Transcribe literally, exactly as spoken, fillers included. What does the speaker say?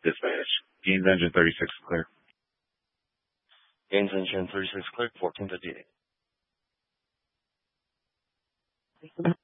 Dispatch. Gaines engine thirty-six clear. Gaines engine thirty-six clear, fourteen fifty-eight.